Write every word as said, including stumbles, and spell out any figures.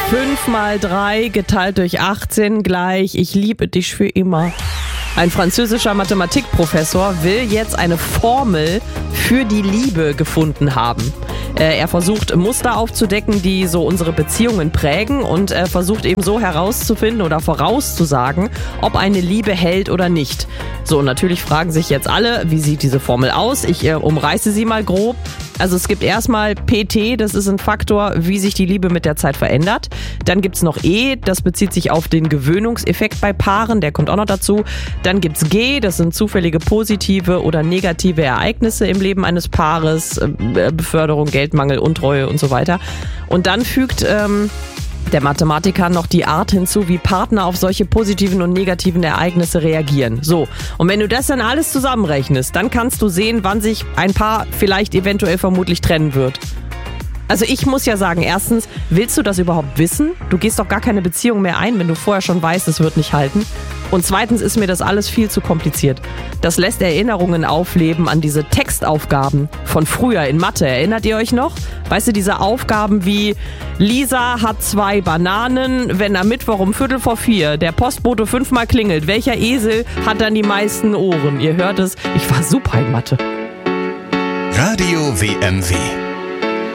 fünf mal drei geteilt durch achtzehn gleich ich liebe dich für immer. Ein französischer Mathematikprofessor will jetzt eine Formel für die Liebe gefunden haben. Er versucht, Muster aufzudecken, die so unsere Beziehungen prägen und er versucht eben so herauszufinden oder vorauszusagen, ob eine Liebe hält oder nicht. So, natürlich fragen sich jetzt alle, wie sieht diese Formel aus? Ich äh, umreiße sie mal grob. Also es gibt erstmal P T, das ist ein Faktor, wie sich die Liebe mit der Zeit verändert. Dann gibt's noch E, das bezieht sich auf den Gewöhnungseffekt bei Paaren, der kommt auch noch dazu. Dann gibt's G, das sind zufällige positive oder negative Ereignisse im Leben eines Paares, äh, Beförderung, Geldmangel, Untreue und so weiter. Und dann fügt ähm, der Mathematiker noch die Art hinzu, wie Partner auf solche positiven und negativen Ereignisse reagieren. So, und wenn du das dann alles zusammenrechnest, dann kannst du sehen, wann sich ein Paar vielleicht eventuell vermutlich trennen wird. Also ich muss ja sagen, erstens, willst du das überhaupt wissen? Du gehst doch gar keine Beziehung mehr ein, wenn du vorher schon weißt, es wird nicht halten. Und zweitens ist mir das alles viel zu kompliziert. Das lässt Erinnerungen aufleben an diese Textaufgaben von früher in Mathe. Erinnert ihr euch noch? Weißt du, diese Aufgaben wie Lisa hat zwei Bananen, wenn am Mittwoch um Viertel vor vier der Postbote fünfmal klingelt. Welcher Esel hat dann die meisten Ohren? Ihr hört es, ich war super in Mathe. Radio W M W.